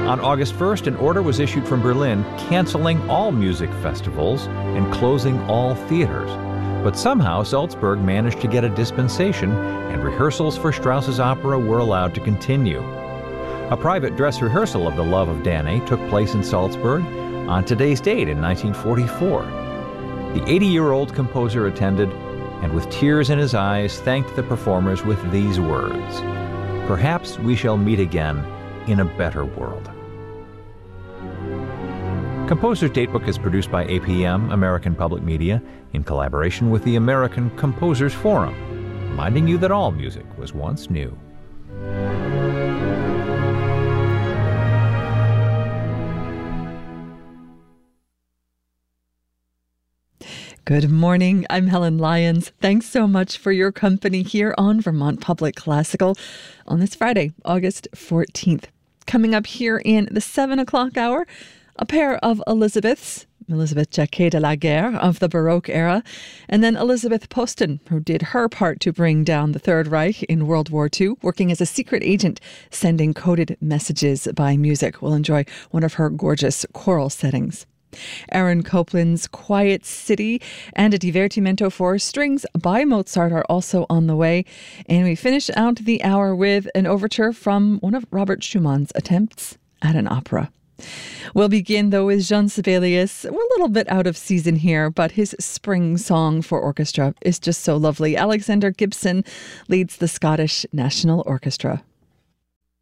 On August 1st, an order was issued from Berlin canceling all music festivals and closing all theaters. But somehow Salzburg managed to get a dispensation, and rehearsals for Strauss's opera were allowed to continue. A private dress rehearsal of The Love of Danae took place in Salzburg on today's date in 1944. The 80-year-old composer attended, and with tears in his eyes thanked the performers with these words: "Perhaps we shall meet again in a better world." Composer's Datebook is produced by APM, American Public Media, in collaboration with the American Composers Forum, reminding you that all music was once new. Good morning. I'm Helen Lyons. Thanks so much for your company here on Vermont Public Classical on this Friday, August 14th. Coming up here in the 7 o'clock hour, a pair of Elizabeths, Elizabeth Jacquet de la Guerre of the Baroque era, and then Elizabeth Poston, who did her part to bring down the Third Reich in World War II, working as a secret agent, sending coded messages by music. We'll enjoy one of her gorgeous choral settings. Aaron Copland's Quiet City and a Divertimento for strings by Mozart are also on the way. And we finish out the hour with an overture from one of Robert Schumann's attempts at an opera. We'll begin, though, with Jean Sibelius. We're a little bit out of season here, but his spring song for orchestra is just so lovely. Alexander Gibson leads the Scottish National Orchestra.